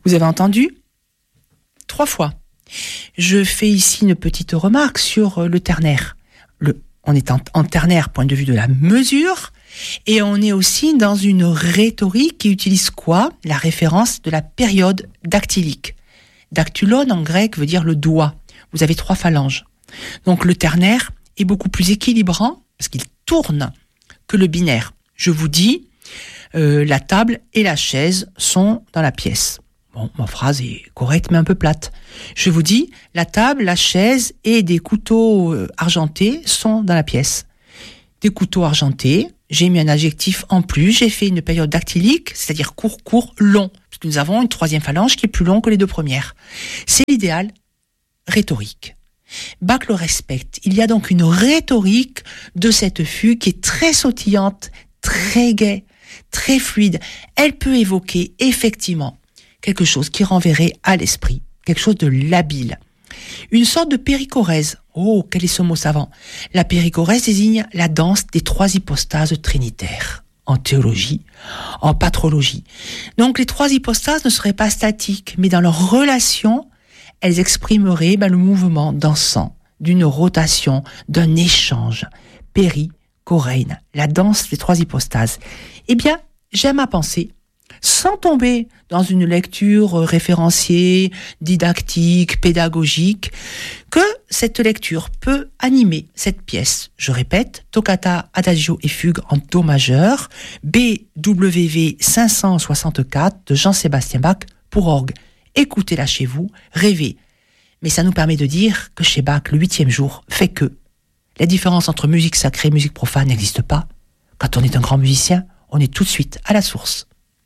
Vous avez entendu ? 3 fois. Je fais ici une petite remarque sur le ternaire. On est en ternaire, point de vue de la mesure, et on est aussi dans une rhétorique qui utilise quoi ? La référence de la période dactylique. Dactylon en grec veut dire le doigt. Vous avez 3 phalanges. Donc le ternaire est beaucoup plus équilibrant, parce qu'il tourne, que le binaire. Je vous dis, la table et la chaise sont dans la pièce. Bon, ma phrase est correcte mais un peu plate. Je vous dis, la table, la chaise et des couteaux argentés sont dans la pièce. Des couteaux argentés, j'ai mis un adjectif en plus, j'ai fait une période dactylique, c'est-à-dire court, long. Parce que nous avons une 3e phalange qui est plus longue que les 2 premières. C'est l'idéal rhétorique. Bach le respecte. Il y a donc une rhétorique de cette fugue qui est très sautillante, très gaie, très fluide. Elle peut évoquer effectivement quelque chose qui renverrait à l'esprit, quelque chose de labile. Une sorte de périchorèse. Oh, quel est ce mot savant ? La périchorèse désigne la danse des 3 hypostases trinitaires, en théologie, en patrologie. Donc les 3 hypostases ne seraient pas statiques, mais dans leur relation, elles exprimeraient le mouvement dansant, d'une rotation, d'un échange. Périchorein, la danse des 3 hypostases. Eh bien, j'aime à penser, sans tomber dans une lecture référenciée, didactique, pédagogique, que cette lecture peut animer cette pièce. Je répète, Toccata, Adagio et Fugue en Do majeur, BWV 564 de Jean-Sébastien Bach pour orgue. Écoutez-la chez vous, rêvez. Mais ça nous permet de dire que chez Bach, le 8e jour fait que la différence entre musique sacrée et musique profane n'existe pas. Quand on est un grand musicien, on est tout de suite à la source.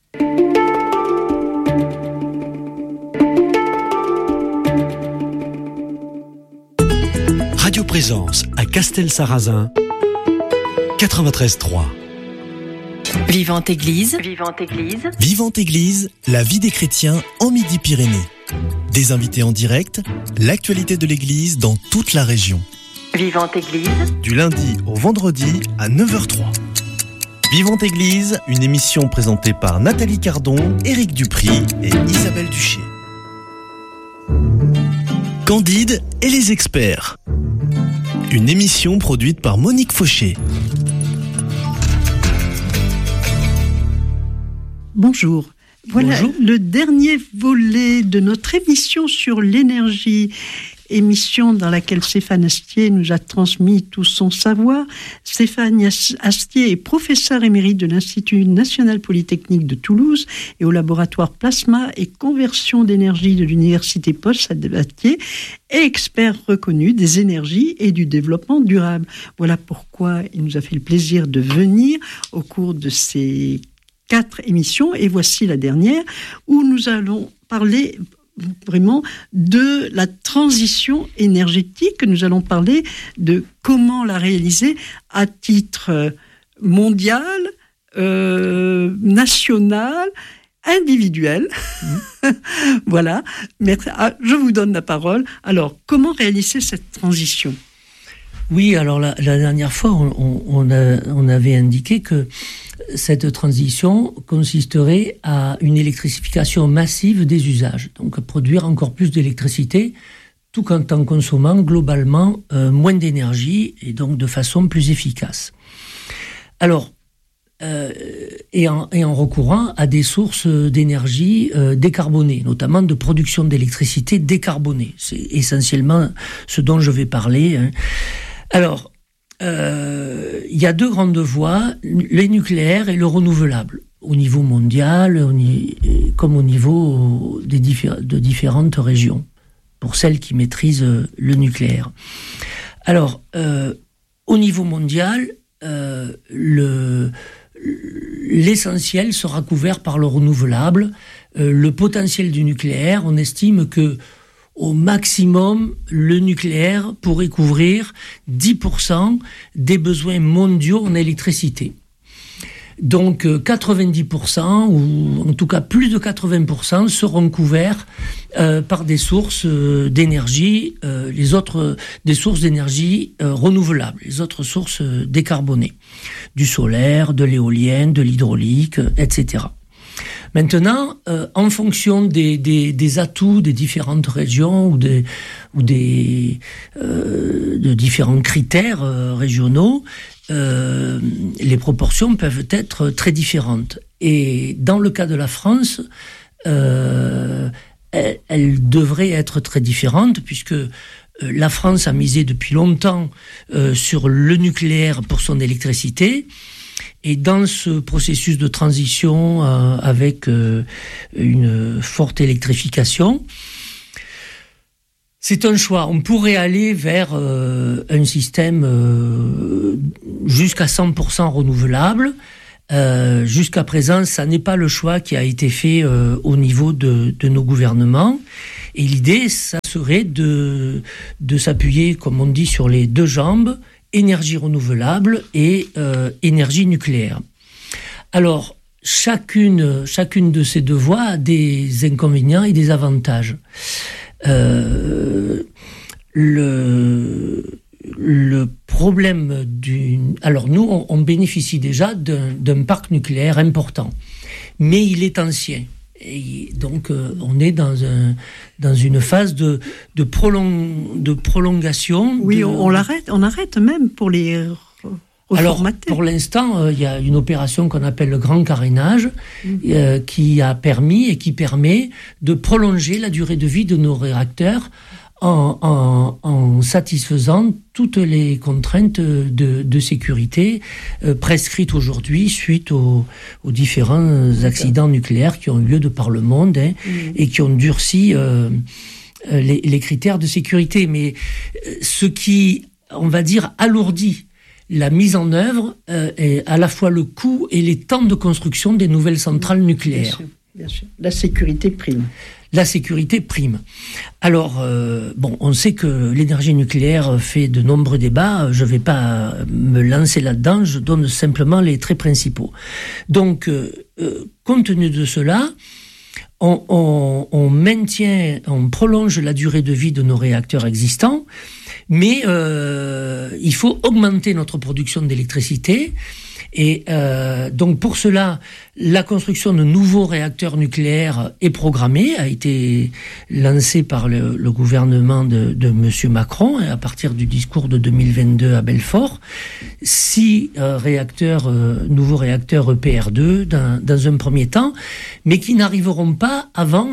Radio Présence à Castelsarrasin, 93.3. Vivante Église. Vivante Église, la vie des chrétiens en Midi-Pyrénées. Des invités en direct, l'actualité de l'Église dans toute la région. Vivante Église. Du lundi au vendredi à 9h03. Vivante Église, une émission présentée par Nathalie Cardon, Éric Dupry et Isabelle Duché. Candide et les experts. Une émission produite par Monique Fauché. Bonjour. Voilà Bonjour. Le dernier volet de notre émission sur l'énergie, émission dans laquelle Stéphane Astier nous a transmis tout son savoir. Stéphane Astier est professeur émérite de l'Institut national polytechnique de Toulouse et au laboratoire Plasma et conversion d'énergie de l'Université Paul-Sabatier et expert reconnu des énergies et du développement durable. Voilà pourquoi il nous a fait le plaisir de venir au cours de ces 4 émissions, et voici la dernière, où nous allons parler vraiment de la transition énergétique. Nous allons parler de comment la réaliser à titre mondial, national, individuel. Voilà. Je vous donne la parole. Alors, comment réaliser cette transition ? Oui, alors la dernière fois, on avait indiqué que cette transition consisterait à une électrification massive des usages, donc produire encore plus d'électricité, tout en consommant globalement moins d'énergie et donc de façon plus efficace. Alors, et en recourant à des sources d'énergie décarbonées, notamment de production d'électricité décarbonée. C'est essentiellement ce dont je vais parler. Alors, il y a 2 grandes voies, les nucléaires et le renouvelable, au niveau mondial, comme au niveau de différentes régions, pour celles qui maîtrisent le nucléaire. Alors, au niveau mondial, l'essentiel sera couvert par le renouvelable. Le potentiel du nucléaire, on estime que au maximum, le nucléaire pourrait couvrir 10% des besoins mondiaux en électricité. Donc 90%, ou en tout cas plus de 80%, seront couverts par des sources d'énergie, les autres des sources d'énergie renouvelables, les autres sources décarbonées, du solaire, de l'éolien, de l'hydraulique, etc. Maintenant, en fonction des atouts des différentes régions ou de différents critères régionaux, les proportions peuvent être très différentes. Et dans le cas de la France, elle devrait être très différente puisque la France a misé depuis longtemps sur le nucléaire pour son électricité. Et dans ce processus de transition avec une forte électrification, c'est un choix. On pourrait aller vers un système jusqu'à 100% renouvelable. Jusqu'à présent, ça n'est pas le choix qui a été fait au niveau de nos gouvernements. Et l'idée, ça serait de s'appuyer, comme on dit, sur les deux jambes, énergie renouvelable et énergie nucléaire. Alors, chacune de ces deux voies a des inconvénients et des avantages. Le problème alors nous, on bénéficie déjà d'un parc nucléaire important, mais il est ancien. Et donc, on est dans une phase de prolongation. Oui, on arrête même pour les reformater. Alors, pour l'instant, il y a une opération qu'on appelle le grand carénage qui a permis et qui permet de prolonger la durée de vie de nos réacteurs en satisfaisant toutes les contraintes de sécurité prescrites aujourd'hui suite aux différents accidents nucléaires qui ont eu lieu de par le monde et qui ont durci les critères de sécurité. Mais ce qui, on va dire, alourdit la mise en œuvre est à la fois le coût et les temps de construction des nouvelles centrales nucléaires. Bien sûr. La sécurité prime. La sécurité prime. Alors, on sait que l'énergie nucléaire fait de nombreux débats. Je ne vais pas me lancer là-dedans. Je donne simplement les traits principaux. Donc, compte tenu de cela, on prolonge la durée de vie de nos réacteurs existants, mais il faut augmenter notre production d'électricité. Et donc pour cela, la construction de nouveaux réacteurs nucléaires est programmée, a été lancée par le gouvernement de M. Macron à partir du discours de 2022 à Belfort. 6 nouveaux réacteurs EPR2 dans un premier temps, mais qui n'arriveront pas avant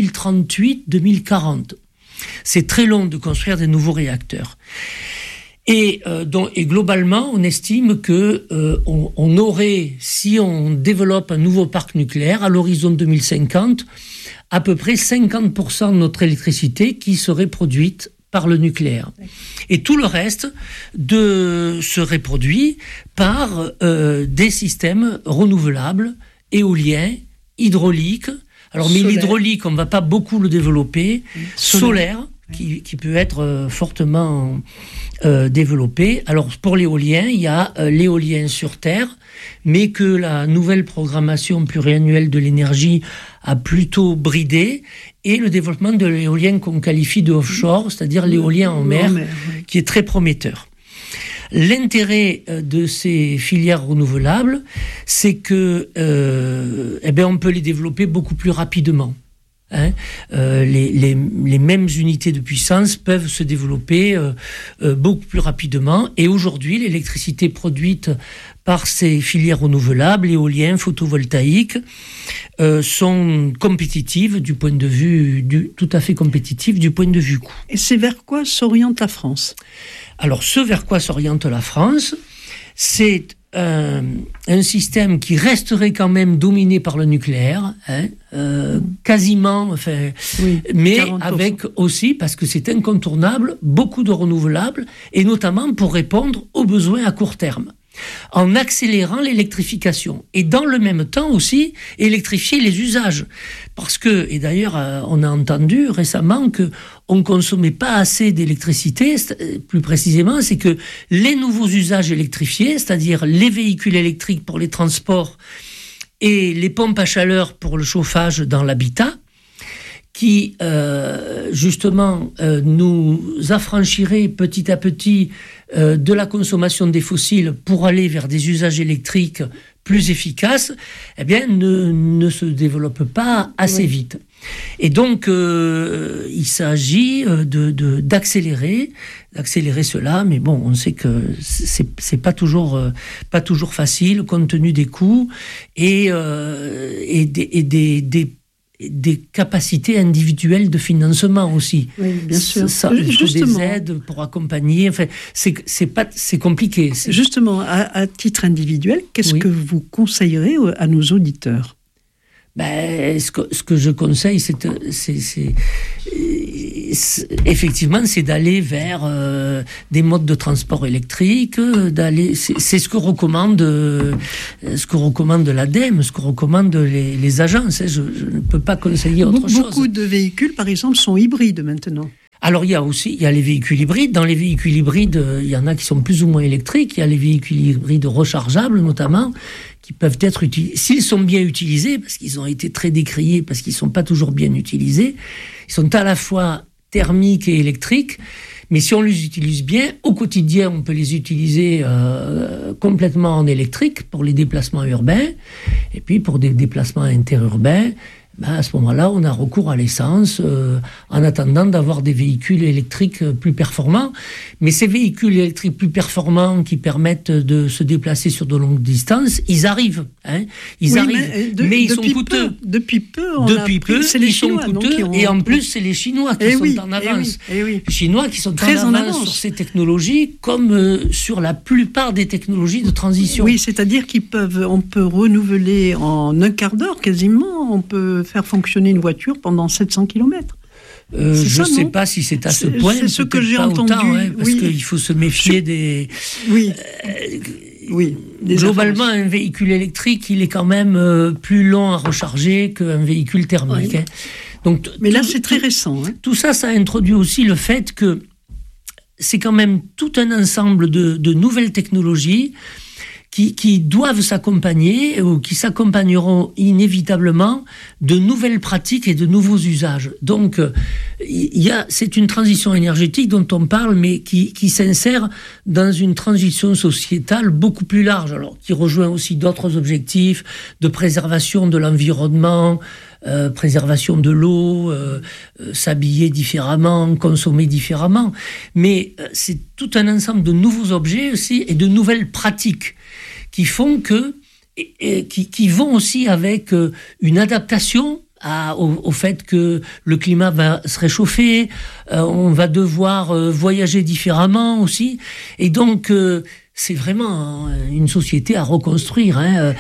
2038-2040. C'est très long de construire des nouveaux réacteurs. Et globalement, on estime que on aurait, si on développe un nouveau parc nucléaire à l'horizon 2050, à peu près 50% de notre électricité qui serait produite par le nucléaire. Et tout le reste serait produit par des systèmes renouvelables, éoliens, hydrauliques. Alors, mais l'hydraulique, on ne va pas beaucoup le développer. Solaire, qui peut être fortement développé. Alors, pour l'éolien, il y a l'éolien sur Terre, mais que la nouvelle programmation pluriannuelle de l'énergie a plutôt bridé, et le développement de l'éolien qu'on qualifie de offshore, c'est-à-dire l'éolien en mer, qui est très prometteur. L'intérêt de ces filières renouvelables, c'est que on peut les développer beaucoup plus rapidement. Les mêmes unités de puissance peuvent se développer beaucoup plus rapidement. Et aujourd'hui, l'électricité produite par ces filières renouvelables, éoliennes, photovoltaïques, sont compétitives du point de vue tout à fait compétitives du point de vue coût. Et c'est vers quoi s'oriente la France ? Alors, ce vers quoi s'oriente la France, c'est un système qui resterait quand même dominé par le nucléaire, quasiment, mais 40%. Avec aussi, parce que c'est incontournable, beaucoup de renouvelables, et notamment pour répondre aux besoins à court terme, en accélérant l'électrification. Et dans le même temps aussi, électrifier les usages. Parce que, et d'ailleurs, on a entendu récemment qu'on ne consommait pas assez d'électricité. Plus précisément, c'est que les nouveaux usages électrifiés, c'est-à-dire les véhicules électriques pour les transports et les pompes à chaleur pour le chauffage dans l'habitat, qui justement nous affranchirait petit à petit de la consommation des fossiles pour aller vers des usages électriques plus efficace, eh bien, ne se développe pas assez vite. Et donc, il s'agit d'accélérer cela, mais bon, on sait que c'est pas toujours facile compte tenu des coûts et des capacités individuelles de financement aussi. Oui, bien sûr. Il faut des aides pour accompagner. Enfin, c'est compliqué. Justement, à titre individuel, qu'est-ce que vous conseillerez à nos auditeurs ? Ce que je conseille, effectivement, c'est d'aller vers des modes de transport électrique, c'est ce que recommande l'ADEME, ce que recommandent les agences. Je ne peux pas conseiller autre chose. Beaucoup de véhicules, par exemple, sont hybrides maintenant. Alors, il y a les véhicules hybrides. Dans les véhicules hybrides, il y en a qui sont plus ou moins électriques. Il y a les véhicules hybrides rechargeables, notamment, qui peuvent être utilisés. S'ils sont bien utilisés, parce qu'ils ont été très décriés, parce qu'ils ne sont pas toujours bien utilisés, ils sont à la fois thermiques et électriques. Mais si on les utilise bien, au quotidien, on peut les utiliser complètement en électrique pour les déplacements urbains. Et puis, pour des déplacements interurbains, à ce moment-là, on a recours à l'essence en attendant d'avoir des véhicules électriques plus performants. Mais ces véhicules électriques plus performants qui permettent de se déplacer sur de longues distances, ils arrivent. Ils arrivent, mais ils sont coûteux. Depuis peu, c'est les Chinois, coûteux. Et en plus, c'est les Chinois qui sont en avance. Les Chinois qui sont très en avance sur ces technologies, comme sur la plupart des technologies de transition. Oui, c'est-à-dire on peut renouveler en un quart d'heure quasiment, on peut faire fonctionner une voiture pendant 700 km. Je ne sais pas si c'est à ce point. C'est ce que j'ai entendu. Parce qu'il faut se méfier des... Globalement, un véhicule électrique, il est quand même plus long à recharger qu'un véhicule thermique. Oui. Donc, mais là, c'est très récent. Tout ça, ça introduit aussi le fait que c'est quand même tout un ensemble de nouvelles technologies qui doivent s'accompagner ou qui s'accompagneront inévitablement de nouvelles pratiques et de nouveaux usages. Donc, c'est une transition énergétique dont on parle, mais qui s'insère dans une transition sociétale beaucoup plus large, alors qui rejoint aussi d'autres objectifs de préservation de l'environnement, préservation de l'eau, s'habiller différemment, consommer différemment. Mais c'est tout un ensemble de nouveaux objets aussi et de nouvelles pratiques qui font qui vont aussi avec une adaptation au fait que le climat va se réchauffer, on va devoir voyager différemment aussi, et donc c'est vraiment une société à reconstruire.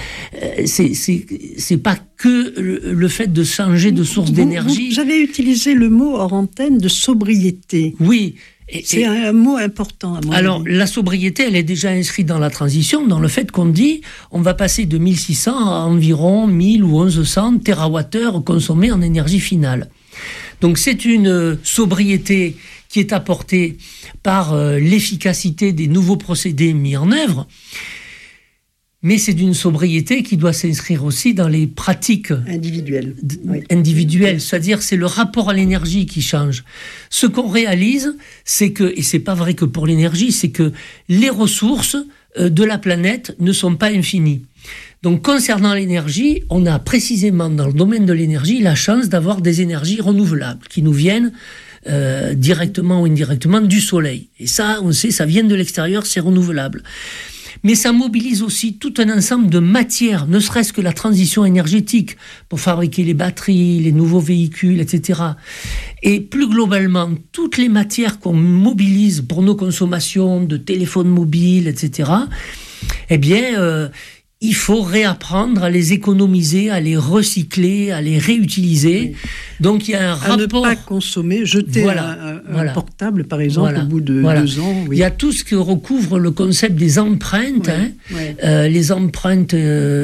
C'est pas que le fait de changer de source d'énergie. Vous avez utilisé le mot hors antenne de sobriété. Oui. C'est un mot important à mon avis. Alors, la sobriété, elle est déjà inscrite dans la transition, dans le fait qu'on dit on va passer de 1600 à environ 1000 ou 1100 TWh consommés en énergie finale. Donc, c'est une sobriété qui est apportée par l'efficacité des nouveaux procédés mis en œuvre. Mais c'est d'une sobriété qui doit s'inscrire aussi dans les pratiques individuelles. C'est-à-dire, c'est le rapport à l'énergie qui change. Ce qu'on réalise, c'est que, et c'est pas vrai que pour l'énergie, c'est que les ressources de la planète ne sont pas infinies. Donc, concernant l'énergie, on a précisément dans le domaine de l'énergie la chance d'avoir des énergies renouvelables qui nous viennent directement ou indirectement du soleil. Et ça, on sait, ça vient de l'extérieur, c'est renouvelable. Mais ça mobilise aussi tout un ensemble de matières, ne serait-ce que la transition énergétique pour fabriquer les batteries, les nouveaux véhicules, etc. Et plus globalement, toutes les matières qu'on mobilise pour nos consommations de téléphones mobiles, etc., eh bien, il faut réapprendre à les économiser, à les recycler, à les réutiliser. Oui. Donc il y a un rapport... À ne pas consommer, jeter un portable, par exemple, au bout de 2 ans. Oui. Il y a tout ce que recouvre le concept des empreintes, les empreintes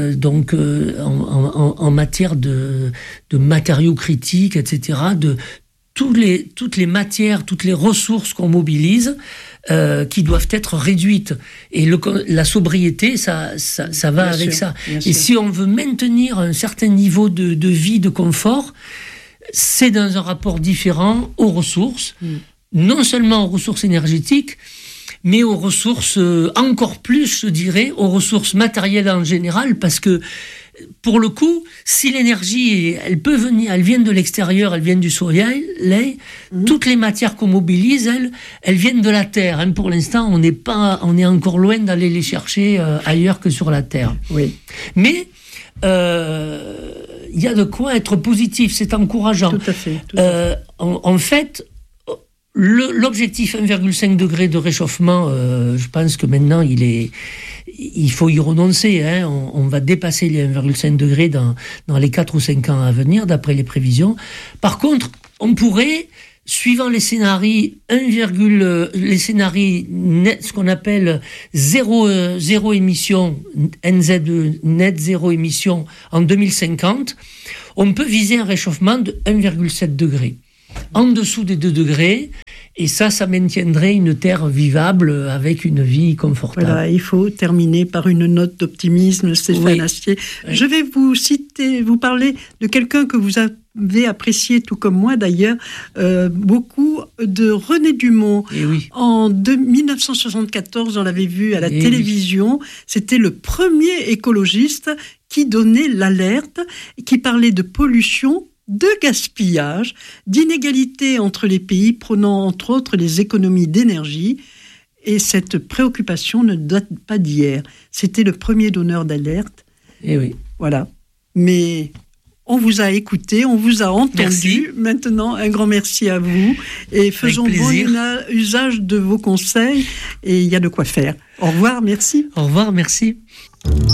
en matière de matériaux critiques, etc., de toutes les matières, toutes les ressources qu'on mobilise, qui doivent être réduites. Et la sobriété, ça va bien avec sûr, ça. Et si on veut maintenir un certain niveau de vie, de confort, c'est dans un rapport différent aux ressources, non seulement aux ressources énergétiques, mais aux ressources, encore plus, je dirais, aux ressources matérielles en général, parce que, pour le coup, si l'énergie, elle vient de l'extérieur, elle vient du soleil, toutes les matières qu'on mobilise, elles viennent de la Terre. Hein. Pour l'instant, on est encore loin d'aller les chercher ailleurs que sur la Terre. Oui. Mais il y a de quoi être positif, c'est encourageant. Tout à fait. En fait, l'objectif 1,5 degré de réchauffement, je pense que maintenant, il faut y renoncer. Hein. On va dépasser les 1,5 degrés dans les 4 ou 5 ans à venir, d'après les prévisions. Par contre, on pourrait, suivant les scénarios, ce qu'on appelle zéro émission, NZ2, net zéro émission en 2050, on peut viser un réchauffement de 1,7 degré. En dessous des 2 degrés, et ça maintiendrait une Terre vivable avec une vie confortable. Voilà, il faut terminer par une note d'optimisme, Stéphane Astier. Oui. Je vais vous parler de quelqu'un que vous avez apprécié, tout comme moi d'ailleurs, beaucoup, de René Dumont. En 1974, on l'avait vu à la télévision, c'était le premier écologiste qui donnait l'alerte, qui parlait de pollution, de gaspillage, d'inégalité entre les pays, prônant entre autres les économies d'énergie. Et cette préoccupation ne date pas d'hier. C'était le premier donneur d'alerte. Et oui. Voilà. Mais on vous a écouté, on vous a entendu. Merci. Maintenant, un grand merci à vous. Et faisons bon usage de vos conseils. Et il y a de quoi faire. Au revoir, merci. Au revoir, merci.